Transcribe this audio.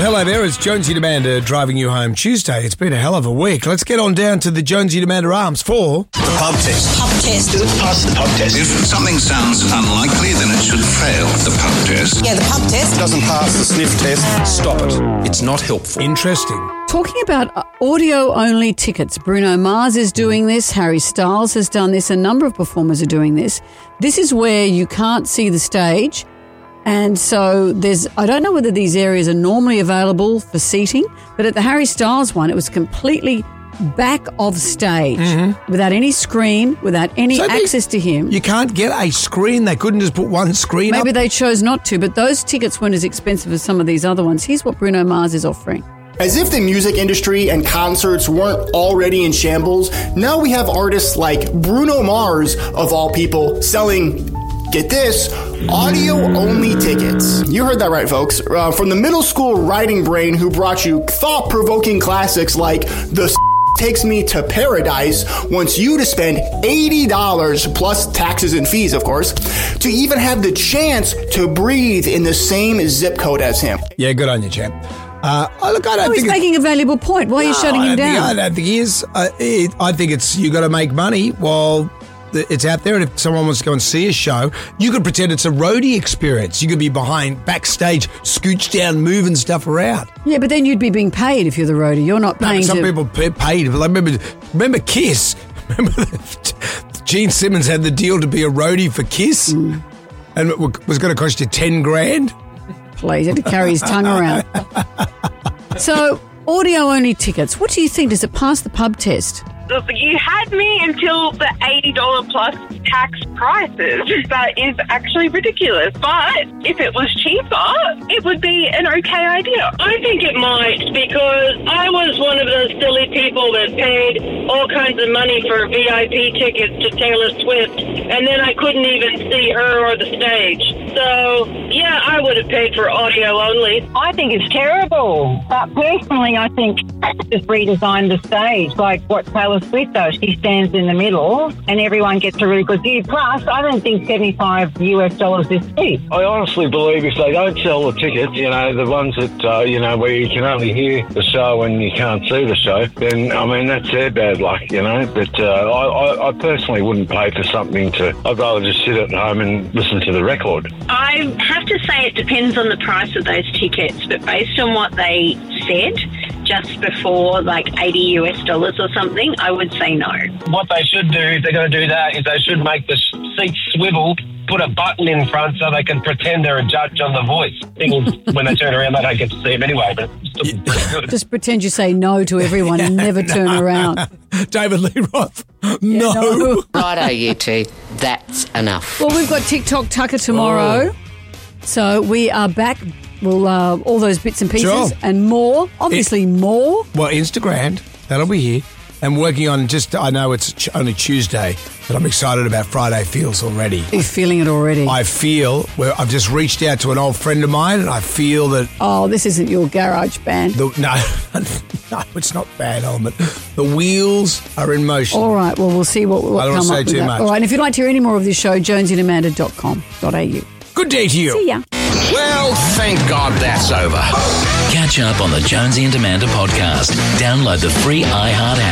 hello there. It's Jonesy and Amanda driving you home Tuesday. It's been a hell of a week. Let's get on down to the Jonesy and Amanda arms for... The pub test. Pub test. Does it pass the pub test? If something sounds unlikely, then it should fail the pub test. Yeah, the pub test. Doesn't pass the sniff test. Stop it. It's not helpful. Interesting. Talking about audio-only tickets, Bruno Mars is doing this, Harry Styles has done this, a number of performers are doing this. This is where you can't see the stage, and so I don't know whether these areas are normally available for seating, but at the Harry Styles one, it was completely back of stage, without any screen, without any access to him. You can't get a screen. They couldn't just put one screen up. Maybe they chose not to, but those tickets weren't as expensive as some of these other ones. Here's what Bruno Mars is offering. As if the music industry and concerts weren't already in shambles, now we have artists like Bruno Mars, of all people, selling, get this, audio-only tickets. You heard that right, folks. From the middle school writing brain who brought you thought-provoking classics like The Takes Me to Paradise wants you to spend $80 plus taxes and fees, of course, to even have the chance to breathe in the same zip code as him. Yeah, good on you, champ. He's making a valuable point. Why are you shutting him down? I don't think he is. I think it's you got to make money while it's out there. And if someone wants to go and see a show, you could pretend it's a roadie experience. You could be backstage, scooch down, moving stuff around. Yeah, but then you'd be being paid if you're the roadie. You're not paying. Some people paid. Like, remember Kiss? Remember Gene Simmons had the deal to be a roadie for Kiss, and it was going to cost you $10,000. Please, he had to carry his tongue around. So, audio-only tickets. What do you think? Does it pass the pub test? You had me until the $80 plus tax prices. That is actually ridiculous. But if it was cheaper, it would be an okay idea. I think it might, because I was one of those silly people that paid all kinds of money for VIP tickets to Taylor Swift, and then I couldn't even see her or the stage. So, yeah, I would have paid for audio only. I think it's terrible. But personally, I think just redesign the stage, like what Taylor Swift does. She stands in the middle and everyone gets a really good view. Plus, I don't think $75 is cheap. I honestly believe if they don't sell the tickets, the ones that, where you can only hear the show and you can't see the show, then, that's their bad luck, But I personally wouldn't pay for something I'd rather just sit at home and listen to the record. I have to say it depends on the price of those tickets, but based on what they said just before, like $80 or something, I would say no. What they should do, if they're going to do that, is they should make the seats swivel, put a button in front so they can pretend they're a judge on The Voice. Thing is, when they turn around, they don't get to see him anyway, but it's still pretty good. Just pretend you say no to everyone and never turn around. David Lee Roth, no. Righto, you two. That's enough. Well, we've got TikTok Tucker tomorrow. So we are back. We'll all those bits and pieces and more. Obviously more. Well, Instagram, that'll be here. And working on I know it's only Tuesday, but I'm excited about Friday Feels already. You're feeling it already. I feel, I've just reached out to an old friend of mine and I feel that... Oh, this isn't your garage band. No, it's not bad, Element. The wheels are in motion. All right, well, we'll see what I don't come want to say up with too that. much. All right, and if you'd like to hear any more of this show, jonesyandamanda.com.au. Good day to you. See ya. Well, thank God that's over. Catch up on the Jonesy and Amanda podcast. Download the free iHeart app.